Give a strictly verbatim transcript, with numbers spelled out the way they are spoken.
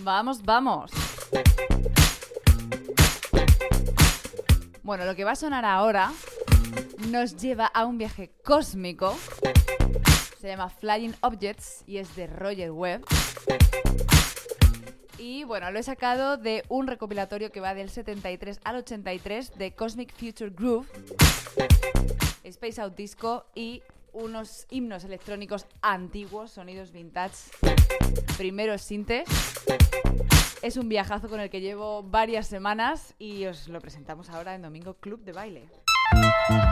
Vamos, vamos. Bueno, lo que va a sonar ahora nos lleva a un viaje cósmico. Se llama Flying Objects y es de Roger Webb. Y bueno, lo he sacado de un recopilatorio que va del setenta y tres al ochenta y tres de Cosmic Future Groove, Space Out Disco y unos himnos electrónicos antiguos, sonidos vintage, primeros sintes. Es un viajazo con el que llevo varias semanas y os lo presentamos ahora en Domingo Club de Baile.